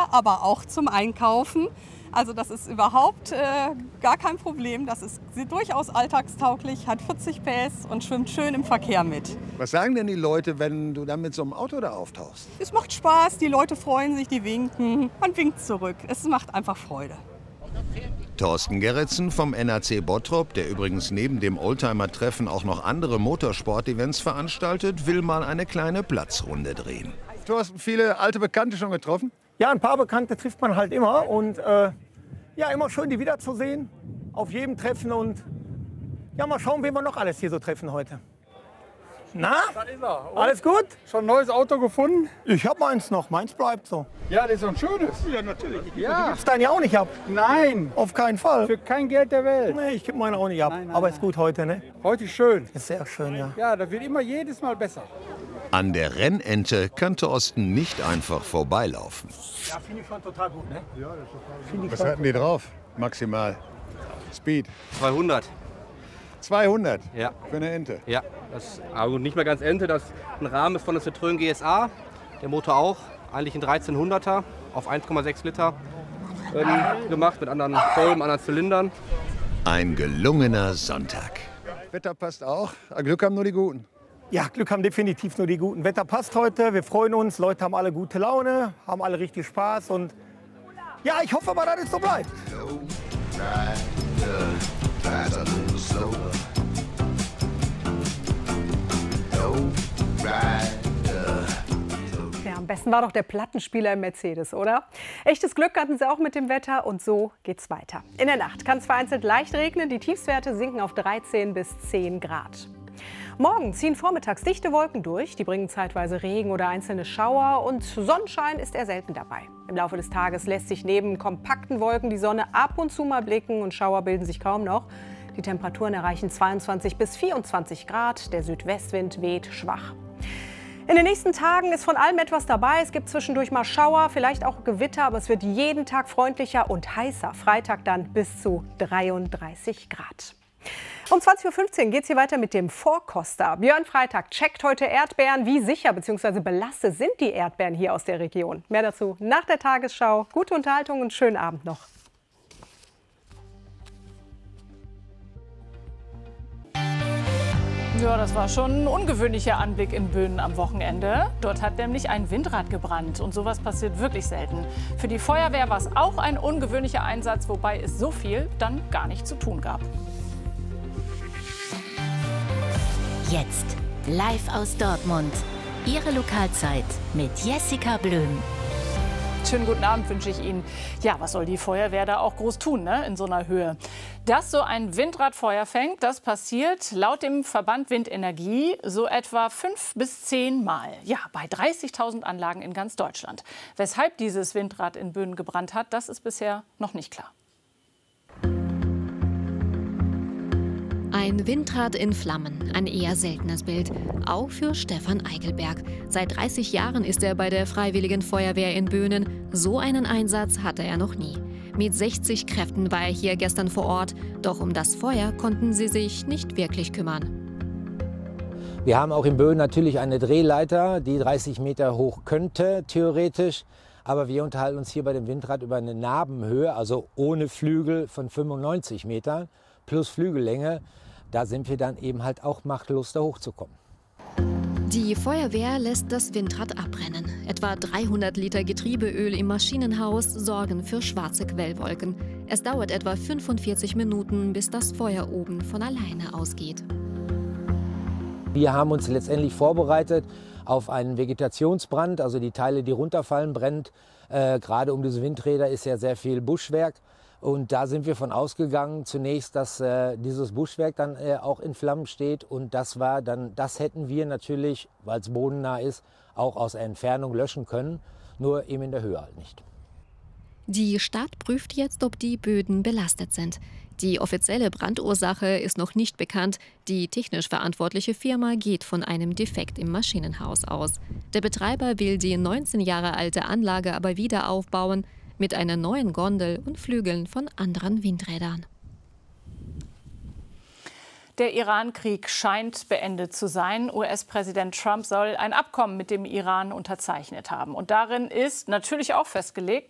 aber auch zum Einkaufen. Also das ist überhaupt gar kein Problem. Das ist durchaus alltagstauglich, hat 40 PS und schwimmt schön im Verkehr mit. Was sagen denn die Leute, wenn du dann mit so einem Auto da auftauchst? Es macht Spaß, die Leute freuen sich, die winken. Man winkt zurück. Es macht einfach Freude. Thorsten Gerritsen vom NAC Bottrop, der übrigens neben dem Oldtimer-Treffen auch noch andere Motorsport-Events veranstaltet, will mal eine kleine Platzrunde drehen. Du hast viele alte Bekannte schon getroffen? Ja, ein paar Bekannte trifft man halt immer und ja, immer schön, die wiederzusehen, auf jedem Treffen und ja, mal schauen, wen wir noch alles hier so treffen heute. Na, Da ist er. Und alles gut? schon ein neues Auto gefunden? Ich hab meins noch, meins bleibt so. Ja, das ist so ein schönes. Ja, natürlich. Ja. Gibst deinen ja auch nicht ab? Nein, Auf keinen Fall. für kein Geld der Welt. Nee, ich gebe meine auch nicht ab, Nein, nein, aber nein. ist gut heute, ne? Heute ist schön. Ist sehr schön, ja. Ja, das wird immer jedes Mal besser. An der Rennente kann Thorsten nicht einfach vorbeilaufen. Ja, finde ich schon total gut, ne? Was hatten die drauf? Maximal. Speed. 200. 200 Ja. für eine Ente. Ja, das ist also nicht mehr ganz Ente. Das ist ein Rahmen ist von der Citroën GSA. Der Motor auch. Eigentlich ein 1300er auf 1,6 Liter gemacht mit anderen Kolben, anderen Zylindern. Ein gelungener Sonntag. Wetter passt auch. Glück haben nur die Guten. Ja, Glück haben definitiv nur die Guten. Wetter passt heute, wir freuen uns, Leute haben alle gute Laune, haben alle richtig Spaß und ja, ich hoffe mal, dass es so bleibt. Ja, am besten war doch der Plattenspieler im Mercedes, oder? Echtes Glück hatten sie auch mit dem Wetter und so geht's weiter. In der Nacht kann es vereinzelt leicht regnen, die Tiefstwerte sinken auf 13 bis 10 Grad. Morgen ziehen vormittags dichte Wolken durch, die bringen zeitweise Regen oder einzelne Schauer und Sonnenschein ist eher selten dabei. Im Laufe des Tages lässt sich neben kompakten Wolken die Sonne ab und zu mal blicken und Schauer bilden sich kaum noch. Die Temperaturen erreichen 22 bis 24 Grad, der Südwestwind weht schwach. In den nächsten Tagen ist von allem etwas dabei. Es gibt zwischendurch mal Schauer, vielleicht auch Gewitter, aber es wird jeden Tag freundlicher und heißer. Freitag dann bis zu 33 Grad. Um 20.15 Uhr geht es hier weiter mit dem Vorkoster. Björn Freitag checkt heute Erdbeeren. Wie sicher bzw. belastet sind die Erdbeeren hier aus der Region? Mehr dazu nach der Tagesschau. Gute Unterhaltung und schönen Abend noch. Ja, das war schon ein ungewöhnlicher Anblick in Böhmen am Wochenende. Dort hat nämlich ein Windrad gebrannt und sowas passiert wirklich selten. Für die Feuerwehr war es auch ein ungewöhnlicher Einsatz, wobei es so viel dann gar nicht zu tun gab. Jetzt live aus Dortmund. Ihre Lokalzeit mit Jessica Blöm. Schönen guten Abend wünsche ich Ihnen. Ja, was soll die Feuerwehr da auch groß tun, ne, in so einer Höhe? Dass so ein Windrad Feuer fängt, das passiert laut dem Verband Windenergie so etwa 5 bis 10 Mal. Ja, bei 30.000 Anlagen in ganz Deutschland. Weshalb dieses Windrad in Böhmen gebrannt hat, das ist bisher noch nicht klar. Ein Windrad in Flammen, ein eher seltenes Bild, auch für Stefan Eichelberg. Seit 30 Jahren ist er bei der Freiwilligen Feuerwehr in Böhnen. So einen Einsatz hatte er noch nie. Mit 60 Kräften war er hier gestern vor Ort, doch um das Feuer konnten sie sich nicht wirklich kümmern. Wir haben auch in Böhmen natürlich eine Drehleiter, die 30 Meter hoch könnte, theoretisch. Aber wir unterhalten uns hier bei dem Windrad über eine Nabenhöhe, also ohne Flügel von 95 Metern plus Flügellänge. Da sind wir dann eben halt auch machtlos, da hochzukommen. Die Feuerwehr lässt das Windrad abbrennen. Etwa 300 Liter Getriebeöl im Maschinenhaus sorgen für schwarze Quellwolken. Es dauert etwa 45 Minuten, bis das Feuer oben von alleine ausgeht. Wir haben uns letztendlich vorbereitet auf einen Vegetationsbrand, also die Teile, die runterfallen, brennt. Gerade um diese Windräder ist ja sehr viel Buschwerk. Und da sind wir von ausgegangen zunächst, dass dieses Buschwerk dann auch in Flammen steht. Und das hätten wir natürlich, weil es bodennah ist, auch aus der Entfernung löschen können, nur eben in der Höhe halt nicht. Die Stadt prüft jetzt, ob die Böden belastet sind. Die offizielle Brandursache ist noch nicht bekannt. Die technisch verantwortliche Firma geht von einem Defekt im Maschinenhaus aus. Der Betreiber will die 19 Jahre alte Anlage aber wieder aufbauen, mit einer neuen Gondel und Flügeln von anderen Windrädern. Der Iran-Krieg scheint beendet zu sein. US-Präsident Trump soll ein Abkommen mit dem Iran unterzeichnet haben. Und darin ist natürlich auch festgelegt,